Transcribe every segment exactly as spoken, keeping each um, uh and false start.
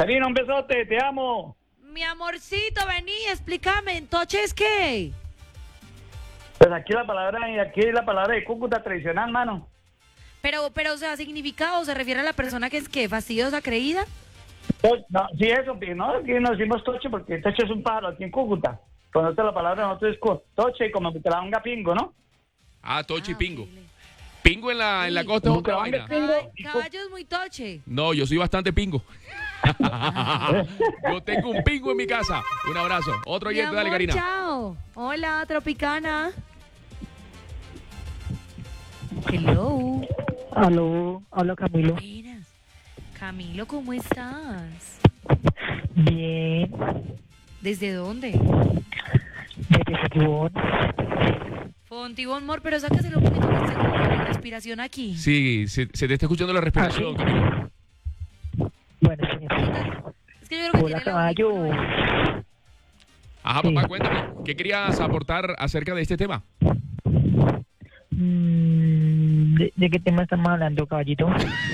Karina, un besote, te amo. Mi amorcito, vení, explícame, ¿entonces qué? Pues aquí la palabra, aquí la palabra de Cúcuta tradicional, mano. Pero, pero, o sea, ¿significado se refiere a la persona que es que fastidiosa, creída? Pues, no, sí, eso, no, aquí nos decimos toche porque toche es un pájaro aquí en Cúcuta. Cuando la palabra nosotros es co- toche, como Bucaramanga pingo, ¿no? Ah, toche y Ah, pingo. ok. Pingo en la, en la costa es otra Bucaramanga vaina. pingo. Ay, caballo es muy toche. No, yo soy bastante pingo. Yo tengo un pingo en mi casa. Un abrazo. Otro Mi oyente, amor, dale, Karina. chao. Hola, Tropicana. Hello. Aló, habla Camilo. Buenas. Camilo, ¿cómo estás? Bien, ¿Desde dónde? desde Fontibón. Fontibón, amor, pero sácaselo un poquito que está como la respiración aquí. Sí, se, se te está escuchando la respiración, Ah, sí. Camilo. Bueno, señor. Es que yo creo que Hola, tiene el caballo. audífono. Ajá, papá, cuéntame. ¿Qué querías aportar acerca de este tema? Mm, ¿de, de qué tema estamos hablando, caballito?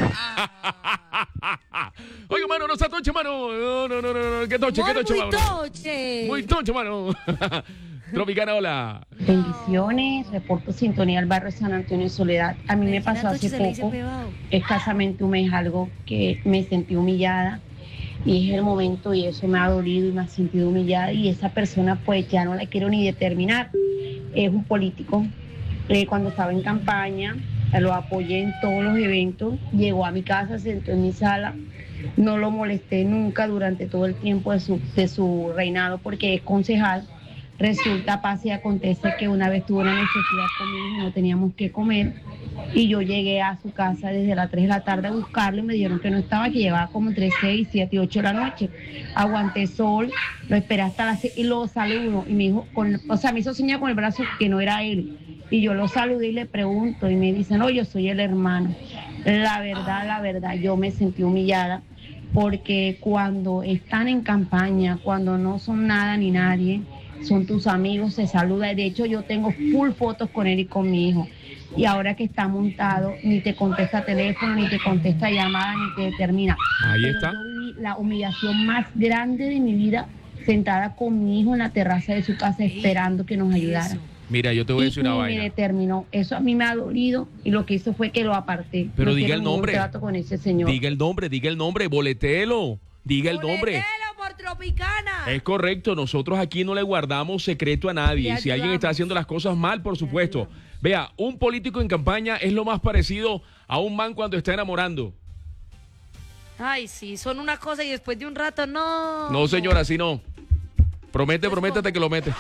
Ah, Oiga, mano, no está toche, mano. No, no, no, no, no. ¿Qué toche, qué amor, toche, muy mano? toche. Muy toche, mano. Tropicana, hola. Bendiciones, reporto sintonía al barrio San Antonio de Soledad. A mí me Imagina, pasó hace toche se le dice poco, pebado. escasamente un mes, algo que me sentí humillada y es el momento y eso me ha dolido y me ha sentido humillada y esa persona pues ya no la quiero ni determinar. Es un político. Eh, cuando estaba en campaña, eh, lo apoyé en todos los eventos, llegó a mi casa, se sentó en mi sala, no lo molesté nunca durante todo el tiempo de su, de su reinado porque es concejal. Resulta, pasa y acontece que una vez tuvo una necesidad conmigo, no teníamos que comer y yo llegué a su casa desde las tres de la tarde a buscarlo y me dijeron que no estaba, que llevaba como entre seis, siete y ocho de la noche. Aguanté sol, lo esperé hasta las seis y lo saludo y me dijo, con, o sea, me hizo señal con el brazo que no era él. Y yo lo saludé y le pregunto y me dice, no, yo soy el hermano. La verdad, la verdad, yo me sentí humillada porque cuando están en campaña, cuando no son nada ni nadie, son tus amigos, se saluda. De hecho, yo tengo full fotos con él y con mi hijo. Y ahora que está montado, ni te contesta teléfono, ni te contesta llamada, ni te determina. Ahí Pero está. yo viví la humillación más grande de mi vida sentada con mi hijo en la terraza de su casa esperando que nos ayudara. Eso. Mira, yo te voy a Y decir una ni me vaina. determinó. Eso a mí me ha dolido y lo que hizo fue que lo aparté. Pero No diga quiero el ningún nombre. trato con ese señor. Diga el nombre, diga el nombre, boletéelo. Diga el nombre. Boletelo por Tropicana. Es correcto, nosotros aquí no le guardamos secreto a nadie. Le Si alguien está ayudamos. haciendo las cosas mal, por supuesto. Vea, un político en campaña es lo más parecido a un man cuando está enamorando. Ay, sí, son una cosa y después de un rato, no. No, señora, así no. Promete, prométete que lo mete.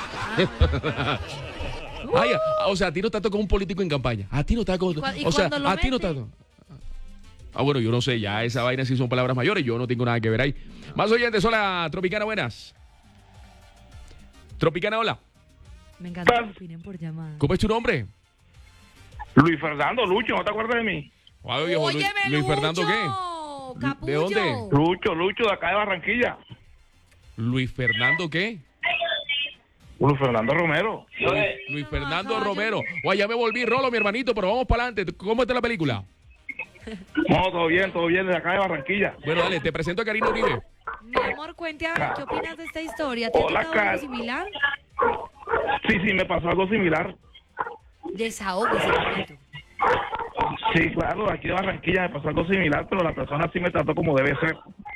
Ay, o sea, a ti no te tocó un político en campaña. A ti no te tocó. ¿Y cua- y O sea, cuando lo a ti no te mete? tocó. Ah, bueno, yo no sé, ya esa vaina sí son palabras mayores, yo no tengo nada que ver ahí. Más oyentes, hola, Tropicana, buenas. Tropicana, hola. Me encanta que opinen por llamada. ¿Cómo es tu nombre? Luis Fernando, Lucho, ¿no te acuerdas de mí? Ay, viejo, Luis, Óyeme, Luis Fernando, ¿qué? Lucho, capullo. ¿De dónde? Lucho, Lucho, de acá de Barranquilla. Luis Fernando, ¿qué? Luis Fernando Romero. Luis, Luis Fernando caballo. Romero. Oye, ya me volví rolo, mi hermanito, pero vamos para adelante. ¿Cómo está la película? No, todo bien, todo bien, de acá de Barranquilla. Bueno, dale, te presento a Karina Uribe. Mi amor, cuente a ver, ¿qué opinas de esta historia? ¿Te ha Hola, tocado algo Car- similar? Sí, sí, me pasó algo similar. Desahógese, papito. Sí, claro, aquí de Barranquilla me pasó algo similar, pero la persona sí me trató como debe ser.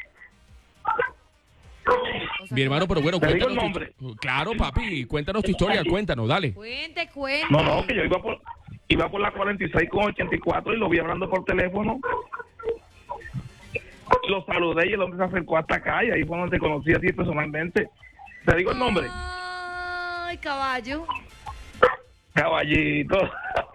O sea, Mi hermano, pero bueno, ¿Te digo cuéntanos. el tu nombre? histo- Claro, papi, cuéntanos tu historia, cuéntanos, dale. Cuente, cuente. No, no, que yo iba por, iba por la cuarenta y seis con ochenta y cuatro y lo vi hablando por teléfono. Lo saludé y el hombre se acercó hasta acá y ahí fue donde te conocí a ti personalmente. ¿Te digo el nombre? Ay, caballo. Caballito.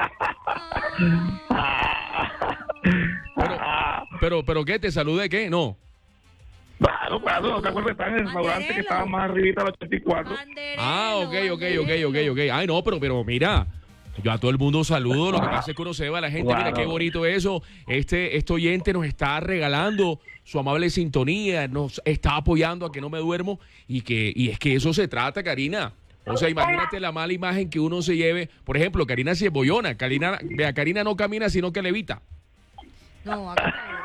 Pero, pero, pero ¿qué? ¿Te saludé qué? No. Claro, claro, no te acuerdas, estaba en el restaurante que estaba más arribita del ochenta y cuatro. Banderelo, Ah, ok, ok, ok, ok, banderelo. ok. Ay, no, pero, pero mira, yo a todo el mundo saludo, lo que pasa es que uno se va a la gente, mira Claro. qué bonito eso. Este, este oyente nos está regalando su amable sintonía, nos está apoyando a que no me duermo y que, y es que eso se trata, Karina. O sea, imagínate la mala imagen que uno se lleve. Por ejemplo, Karina sí es bollona. Karina, vea, Karina no camina, sino que levita. No, acá